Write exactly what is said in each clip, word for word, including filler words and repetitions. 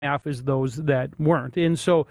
half as those that weren't. And so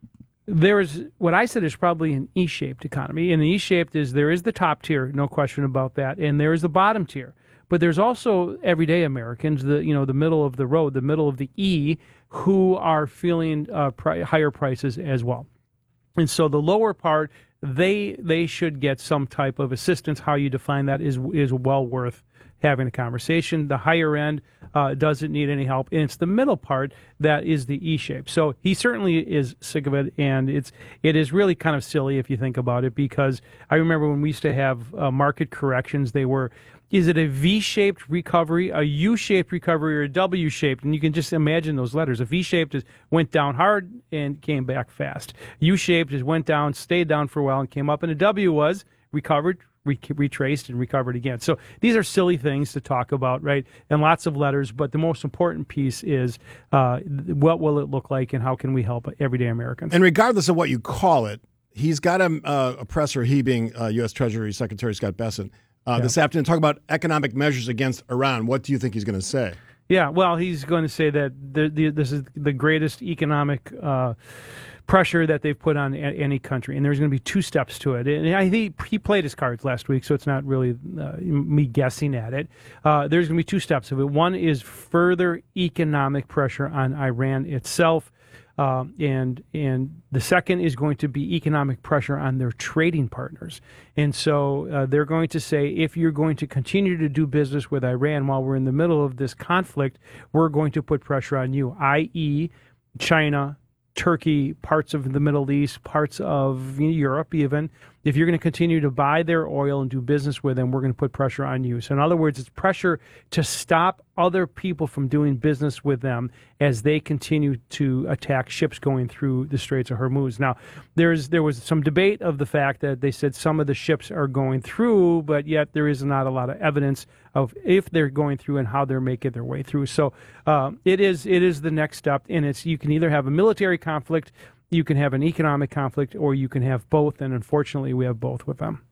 there's what I said is probably an E-shaped economy. And the E-shaped is there is the top tier, no question about that, and there is the bottom tier. But there's also everyday Americans, the you know the middle of the road, the middle of the E, who are feeling uh, pri- higher prices as well. And so the lower part, they they should get some type of assistance. How you define that is is well worth having a conversation. The higher end uh, doesn't need any help, and it's the middle part that is the E shape. So he certainly is sick of it, and it's it is really kind of silly if you think about it, because I remember when we used to have uh, market corrections, they were, is it a V-shaped recovery, a U-shaped recovery, or a W-shaped? And you can just imagine those letters. A V-shaped is went down hard and came back fast. U-shaped is went down, stayed down for a while, and came up. And a W was recovered, re- retraced, and recovered again. So these are silly things to talk about, right? And lots of letters. But the most important piece is uh, what will it look like, and how can we help everyday Americans? And regardless of what you call it, he's got a, uh, a presser, he being uh, U S. Treasury Secretary Scott Bessent, Uh, yeah. this afternoon, talk about economic measures against Iran. What do you think he's going to say? Yeah, well, he's going to say that the, the, this is the greatest economic uh, pressure that they've put on a, any country, and there's going to be two steps to it. And I think he played his cards last week, so it's not really uh, me guessing at it. Uh, there's going to be two steps of it. One is further economic pressure on Iran itself. Uh, and and the second is going to be economic pressure on their trading partners. And so uh, they're going to say, if you're going to continue to do business with Iran while we're in the middle of this conflict, we're going to put pressure on you, that is. China, Turkey, parts of the Middle East, parts of Europe even. If you're going to continue to buy their oil and do business with them, we're going to put pressure on you. So in other words, it's pressure to stop other people from doing business with them as they continue to attack ships going through the Straits of Hormuz. Now, there's there was some debate of the fact that they said some of the ships are going through, but yet there is not a lot of evidence of if they're going through and how they're making their way through. So uh, it is it is the next step, and it's you can either have a military conflict, you can have an economic conflict, or you can have both, and unfortunately we have both with them.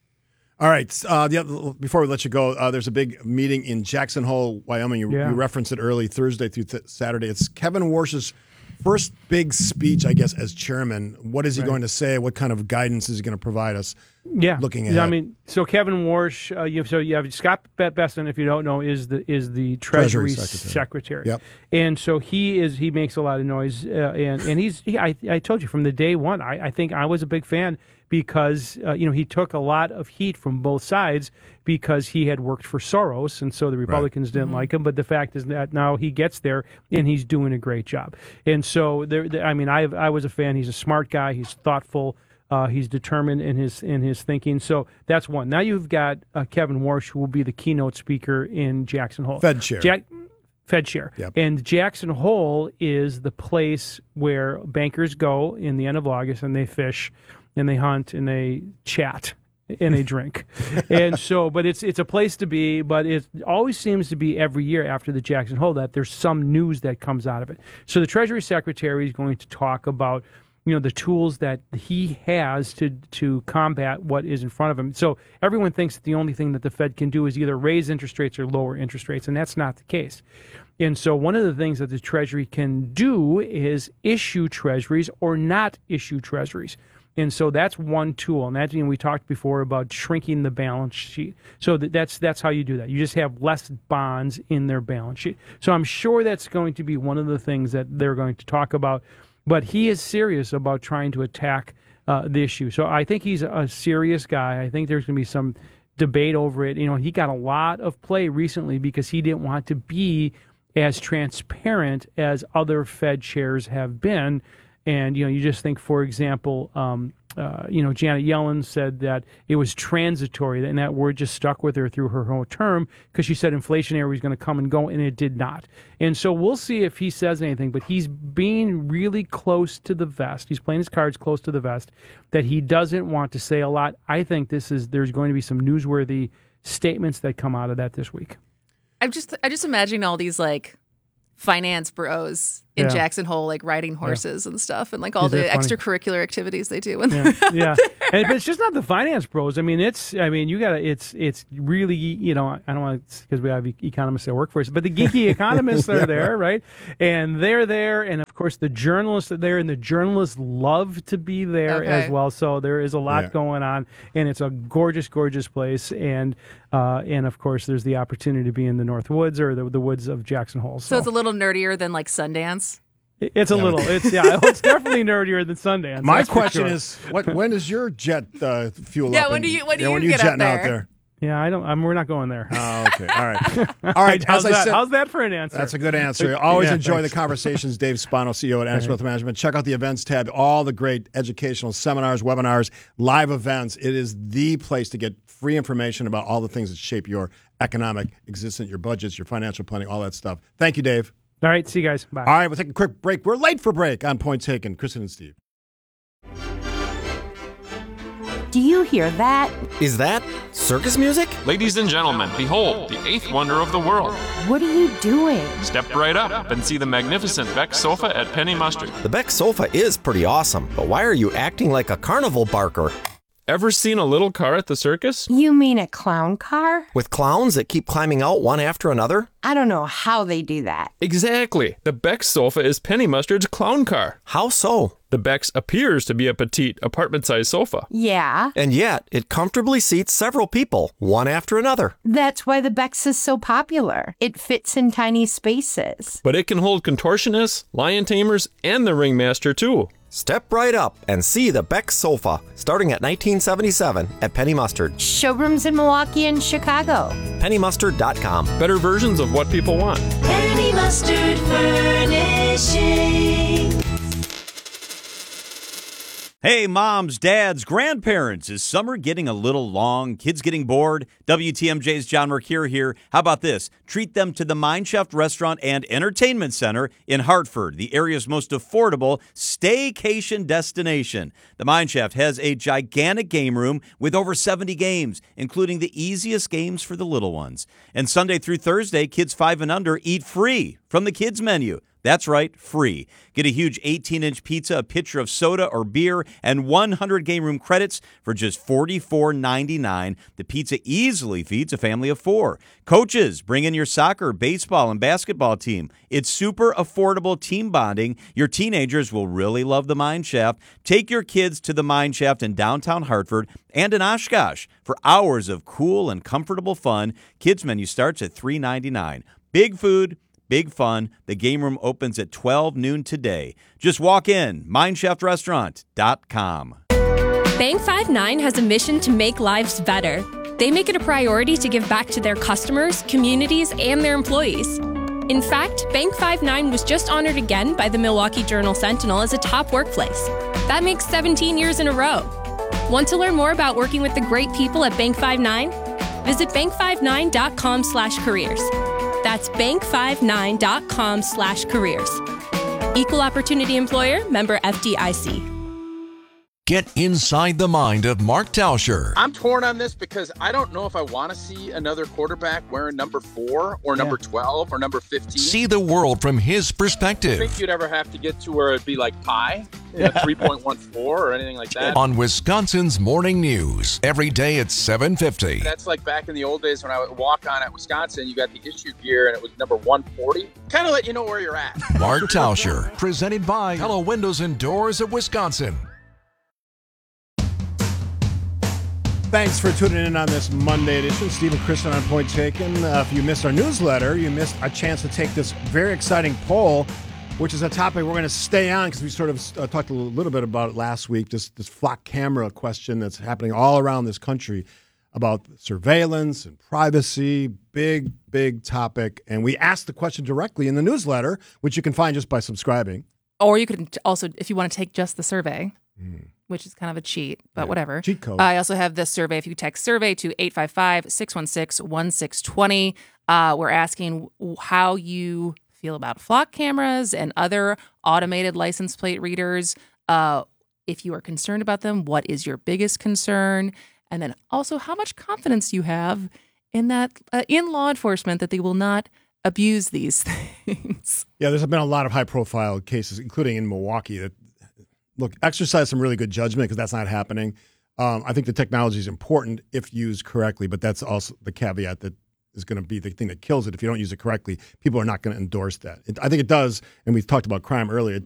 All right. Uh, the other, before we let you go, uh, there's a big meeting in Jackson Hole, Wyoming. You, yeah. you referenced it early, Thursday through th- Saturday. It's Kevin Warsh's first big speech, I guess, as chairman. What is he right. going to say? What kind of guidance is he going to provide us? Yeah, looking ahead. Yeah, I mean, so Kevin Warsh, uh, you have, so you have Scott Bessent, if you don't know, is the is the Treasury, Treasury Secretary. Secretary. Yep. And so he is he makes a lot of noise, uh, and and he's he, I I told you from the day one, I, I think I was a big fan because uh, you know he took a lot of heat from both sides because he had worked for Soros, and so the Republicans right. didn't mm-hmm. like him. But the fact is that now he gets there and he's doing a great job. And so there, I mean, I I was a fan. He's a smart guy. He's thoughtful. Uh, he's determined in his in his thinking. So that's one. Now you've got uh, Kevin Warsh, who will be the keynote speaker in Jackson Hole. Fed chair. Jack, Fed chair. Yep. And Jackson Hole is the place where bankers go in the end of August, and they fish, and they hunt, and they chat, and they drink. And so, but it's it's a place to be, but it always seems to be every year after the Jackson Hole that there's some news that comes out of it. So the Treasury Secretary is going to talk about you know, the tools that he has to to combat what is in front of him. So everyone thinks that the only thing that the Fed can do is either raise interest rates or lower interest rates, and that's not the case. And so one of the things that the Treasury can do is issue treasuries or not issue treasuries. And so that's one tool. And that, you know, we talked before about shrinking the balance sheet. So that, that's that's how you do that. You just have less bonds in their balance sheet. So I'm sure that's going to be one of the things that they're going to talk about. But he is serious about trying to attack uh, the issue. So I think he's a serious guy. I think there's going to be some debate over it. You know, he got a lot of play recently because he didn't want to be as transparent as other Fed chairs have been. And, you know, you just think, for example, um, uh, you know, Janet Yellen said that it was transitory, and that word just stuck with her through her whole term because she said inflationary was going to come and go, and it did not. And so we'll see if he says anything, but he's being really close to the vest. He's playing his cards close to the vest that he doesn't want to say a lot. I think this is there's going to be some newsworthy statements that come out of that this week. I'm just I just imagine all these like finance bros in Yeah. Jackson Hole, like riding horses and stuff, and like all These the are funny. extracurricular activities they do. When Yeah, they're yeah. And, but it's just not the finance bros. I mean, it's. I mean, you got to. It's. It's really. You know, I don't want because we have e- economists that work for us, but the geeky economists are there, right? And they're there, and of course the journalists are there, and the journalists love to be there Okay. as well. So there is a lot Yeah. going on, and it's a gorgeous, gorgeous place. And uh, and of course, there's the opportunity to be in the North Woods or the, the woods of Jackson Hole. so it's a little nerdier than like Sundance. It's a Yeah, little. but- It's yeah. It's definitely nerdier than Sundance. My that's for question sure. is, what when does your jet uh, fuel Yeah, up? when and- do you- when do yeah, you when you get up jetting out there? there? Yeah, I don't. I'm, we're not going there. Oh, okay. All right. All right. How's As I that? said, How's that for an answer? that's a good answer. Always Yeah, enjoy thanks. the conversations. Dave Spano, C E O at Annex Wealth Management. Check out the events tab. All the great educational seminars, webinars, live events. It is the place to get free information about all the things that shape your economic existence, your budgets, your financial planning, all that stuff. Thank you, Dave. All right, see you guys. Bye. All right, we'll take a quick break. We're late for break on Point Taken. Kristen and Steve. Do you hear that? Is that circus music? Ladies and gentlemen, behold, the eighth wonder of the world. What are you doing? Step right up and see the magnificent Beck sofa at Penny Mustard. The Beck sofa is pretty awesome, but why are you acting like a carnival barker? Ever seen a little car at the circus? You mean a clown car? With clowns that keep climbing out one after another? I don't know how they do that. Exactly. The Beck sofa is Penny Mustard's clown car. How so? The Beck's appears to be a petite, apartment-sized sofa. Yeah, And yet, it comfortably seats several people, one after another. that's why the Bex is so popular. It fits in tiny spaces. But it can hold contortionists, lion tamers, and the ringmaster, too. Step right up and see the Beck sofa, starting at nineteen seventy-seven at Penny Mustard. Showrooms in Milwaukee and Chicago. penny mustard dot com. Better versions of what people want. Penny Mustard Furnishing. Hey, moms, dads, grandparents, is summer getting a little long? Kids getting bored? W T M J's John Mercure here. How about this? Treat them to the Mineshaft Restaurant and Entertainment Center in Hartford, the area's most affordable staycation destination. The Mineshaft has a gigantic game room with over seventy games, including the easiest games for the little ones. And Sunday through Thursday, kids five and under eat free from the kids' menu. That's right, free. Get a huge eighteen-inch pizza, a pitcher of soda or beer, and one hundred game room credits for just forty-four ninety-nine. The pizza easily feeds a family of four. Coaches, bring in your soccer, baseball, and basketball team. It's super affordable team bonding. Your teenagers will really love the Mineshaft. Take your kids to the Mineshaft in downtown Hartford and in Oshkosh for hours of cool and comfortable fun. Kids menu starts at three ninety-nine. Big food, big fun. The game room opens at twelve noon today. Just walk in, mineshaft restaurant dot com. Bank five nine has a mission to make lives better. They make it a priority to give back to their customers, communities, and their employees. In fact, Bank five nine was just honored again by the Milwaukee Journal Sentinel as a top workplace. That makes seventeen years in a row. Want to learn more about working with the great people at Bank five nine? Visit bank five nine dot com slash careers. That's bank five nine dot com slash careers. Equal Opportunity Employer, member F D I C. Get inside the mind of Mark Tauscher. I'm torn on this because I don't know if I want to see another quarterback wearing number four or number twelve or number fifteen. See the world from his I perspective. think you'd ever have to get to where it'd be like pi, you know, three point one four or anything like that. On Wisconsin's Morning News, every day at seven fifty. That's like back in the old days when I would walk on at Wisconsin, you got the issue gear and it was number one forty. Kind of let you know where you're at. Mark Tauscher, presented by Hello Windows and Doors of Wisconsin. Thanks for tuning in on this Monday edition. Steve and Kristen on Point Taken. Uh, if you missed our newsletter, you missed a chance to take this very exciting poll, which is a topic we're going to stay on because we sort of uh, talked a little bit about it last week, this, this flock camera question that's happening all around this country about surveillance and privacy. Big, big topic. And we asked the question directly in the newsletter, which you can find just by subscribing. Or you could also, if you want to take just the survey, Mm. which is kind of a cheat, but Yeah. whatever. Cheat code. I also have this survey. If you text survey to eight five five, six one six, one six two zero, uh, we're asking how you feel about flock cameras and other automated license plate readers. Uh, if you are concerned about them, what is your biggest concern? And then also how much confidence you have in that uh, in law enforcement that they will not abuse these things. Yeah, there's been a lot of high-profile cases, including in Milwaukee, that, look, exercise some really good judgment because that's not happening. Um, I think the technology is important if used correctly, but that's also the caveat that is going to be the thing that kills it. If you don't use it correctly, people are not going to endorse that. It, I think it does, and we've talked about crime earlier, it